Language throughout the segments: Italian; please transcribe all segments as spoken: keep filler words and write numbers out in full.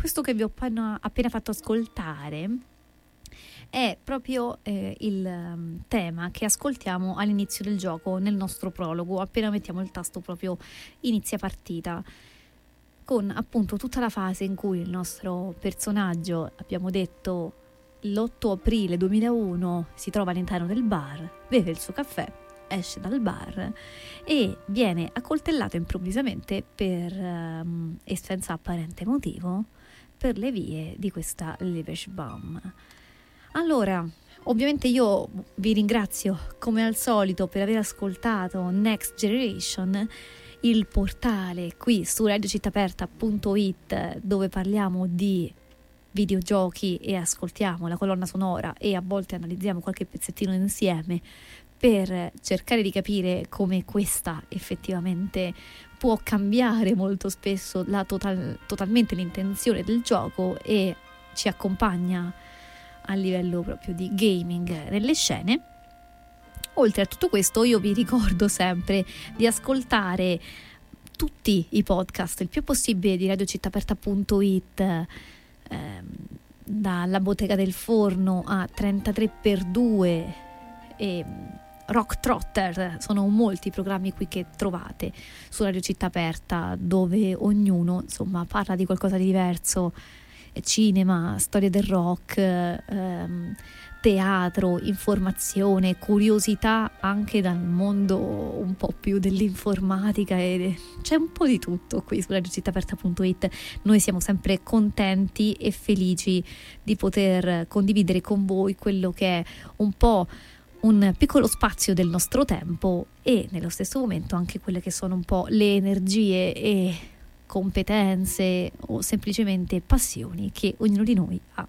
questo che vi ho appena, appena fatto ascoltare è proprio eh, il um, tema che ascoltiamo all'inizio del gioco, nel nostro prologo, appena mettiamo il tasto proprio inizia partita, con appunto tutta la fase in cui il nostro personaggio, abbiamo detto l'otto aprile duemilauno, si trova all'interno del bar, beve il suo caffè, esce dal bar e viene accoltellato improvvisamente per um, e senza apparente motivo per le vie di questa Liebesbaum. Allora, ovviamente io vi ringrazio come al solito per aver ascoltato Next Generation, il portale qui su radio città aperta punto it, dove parliamo di videogiochi e ascoltiamo la colonna sonora e a volte analizziamo qualche pezzettino insieme per cercare di capire come questa effettivamente può cambiare molto spesso la total, totalmente l'intenzione del gioco e ci accompagna a livello proprio di gaming nelle scene. Oltre a tutto questo, io vi ricordo sempre di ascoltare tutti i podcast il più possibile di radio città aperta punto it, ehm, dalla Bottega del Forno a trentatré per due e Rock Trotter. Sono molti i programmi qui che trovate su Radio Città Aperta, dove ognuno insomma parla di qualcosa di diverso: cinema, storia del rock, ehm, teatro, informazione, curiosità anche dal mondo un po' più dell'informatica, e c'è un po' di tutto qui su radio città aperta punto it. Noi siamo sempre contenti e felici di poter condividere con voi quello che è un po' un piccolo spazio del nostro tempo e nello stesso momento anche quelle che sono un po' le energie e competenze o semplicemente passioni che ognuno di noi ha.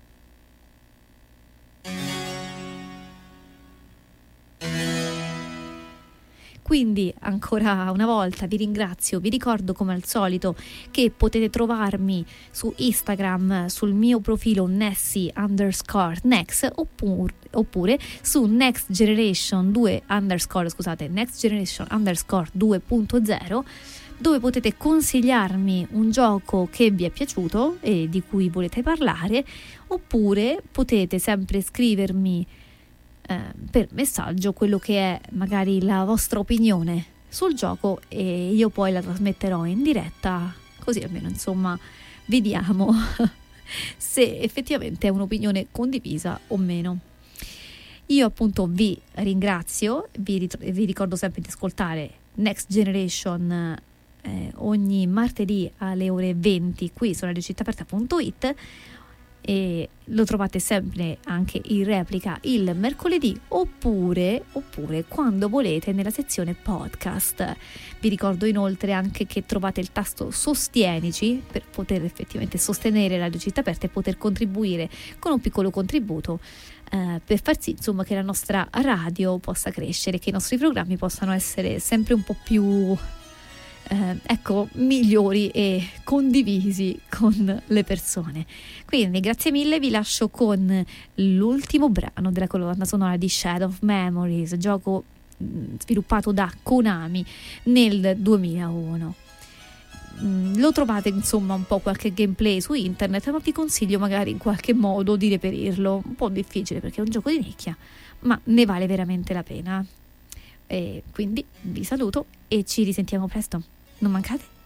Quindi ancora una volta vi ringrazio, vi ricordo come al solito che potete trovarmi su Instagram sul mio profilo Nessie underscore Next, oppure, oppure su Next Generation due underscore scusate Next Generation underscore due punto zero, dove potete consigliarmi un gioco che vi è piaciuto e di cui volete parlare, oppure potete sempre scrivermi eh, per messaggio quello che è magari la vostra opinione sul gioco e io poi la trasmetterò in diretta, così almeno insomma vediamo se effettivamente è un'opinione condivisa o meno. Io appunto vi ringrazio, vi, rit- vi ricordo sempre di ascoltare Next Generation Eh, ogni martedì alle ore venti qui su radio città aperta punto it e lo trovate sempre anche in replica il mercoledì oppure, oppure quando volete nella sezione podcast. Vi ricordo inoltre anche che trovate il tasto sostienici per poter effettivamente sostenere Radio Città Aperta e poter contribuire con un piccolo contributo eh, per far sì insomma che la nostra radio possa crescere, che i nostri programmi possano essere sempre un po' più Eh, ecco, migliori e condivisi con le persone. Quindi grazie mille, vi lascio con l'ultimo brano della colonna sonora di Shadow of Memories, gioco mh, sviluppato da Konami nel duemilauno. Mh, lo trovate insomma un po' qualche gameplay su internet, ma vi consiglio magari in qualche modo di reperirlo. Un po' difficile perché è un gioco di nicchia, ma ne vale veramente la pena. E quindi vi saluto e ci risentiamo presto. Non mancate.